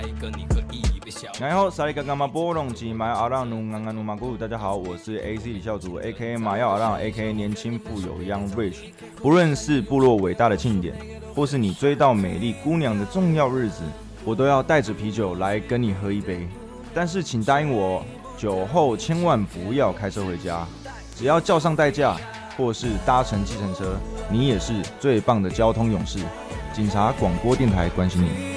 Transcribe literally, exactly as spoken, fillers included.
然后萨利嘎嘎马波隆吉马阿让努安安努马古，大家好，我是 A C 李孝祖 ，A K A 马耀阿让 ，A K A 年轻富有 Young Rich。不论是部落伟大的庆典，或是你追到美丽姑娘的重要日子，我都要带着啤酒来跟你喝一杯。但是请答应我，酒后千万不要开车回家，只要叫上代驾，或是搭乘计程车，你也是最棒的交通勇士。警察广播电台关心你。